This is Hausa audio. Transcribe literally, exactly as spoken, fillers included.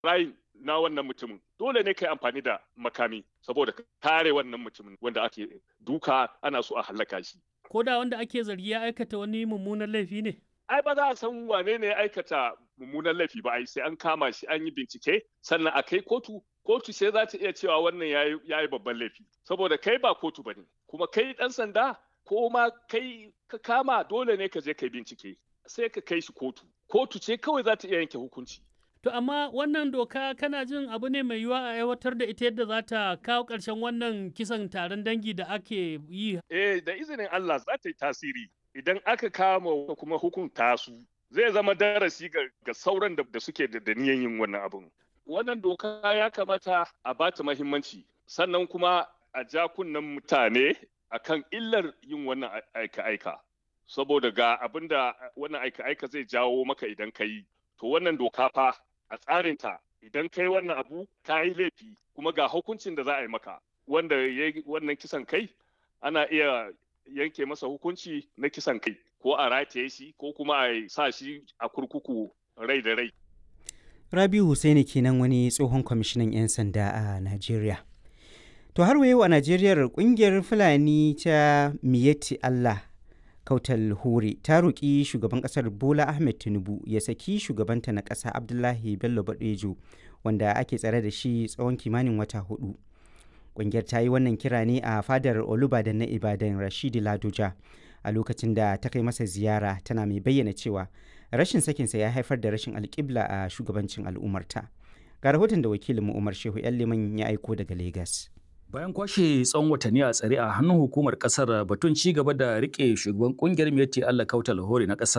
rai na wannan mutumin dole ne kai amfani da makami saboda kare wannan mutumin wanda ake duka ana so a hallaka shi. Ko da wanda ake zargi ya aikata wani mummunan laifi ne? Ai ba za a san wane ne ya aikata mummunan laifi ba ai sai an kama shi an yi bincike sannan a kai kotu kotu sai za ta iya cewa wannan ya yi babban laifi saboda kai ba kotu ba ne kuma kai ɗan sanda ko ma kai ka kama dole ne ka je kai bincike sai ka kai shi kotu kotu ce kawai za ta iya yanke hukunci. To amma wannan doka kana jin abu ne mai yiwuwa a aiwatar da ita yadda za ta kawo ƙarshen wannan kisan taron dangi da ake yi? Eh da izinin Allah za ta yi tasiri idan aka kama kuma hukunta su zai zama darasi ga sauran da suke da niyan yin wannan abun. Wannan doka ya kamata a bata mahimmanci sannan kuma a ja kunnen mutane akan illar yin wannan aika-aika saboda ga abin da wannan aika-aika zai jawo maka idan ka yi to wannan doka fa a tsarinta idan kai wannan abu ka yi laifi kuma ga hukuncin da za a yi maka wanda ya yi wannan kisan kai ana iya yanke masa hukunci na kisan kai ko a rataye shi ko kuma a sa shi a kurkuku rai da rai. Rabiu Hussaini kenan wani tsohon kwamishinan 'yan sanda a Najeriya. To har yau a Najeriya kungiyar Fulani ta Miyetti Allah Kautal Hore ta roƙi shugaban ƙasar Bola Ahmed Tinubu ya saki shugabanta na ƙasa Abdullahi Bello Badejo wanda ake tsare da shi tsawon kimanin wata hudu. Ƙungiyar ta yi wannan kira ne a fadar Olubadan na Ibadan Rashidi Ladoja a lokacin da ta kai masa ziyara tana mai bayyana cewa rashin sakinsa ya haifar da rashin alƙibla a shugabancin al'ummarta. Ga rahoton da wakilinmu Umar Shehu Liman ya aiko daga Legas. Bayan kwashe tsawon watanni a tsare a hannun hukumar kasar batun ci gaba da rike shugaban kungiyar Miyetti Allah Kautal Hore na ƙasa